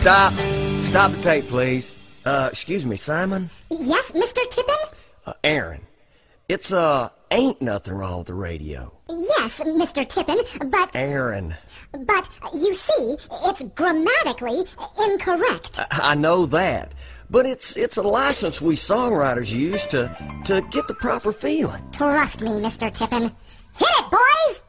Stop. Stop the tape, please. Excuse me, Simon? Yes, Mr. Tippin? Aaron. It's, ain't nothing wrong with the radio. Yes, Mr. Tippin, but... Aaron. But, you see, it's grammatically incorrect. I know that. But it's a license we songwriters use to get the proper feeling. Trust me, Mr. Tippin. Hit it, boys!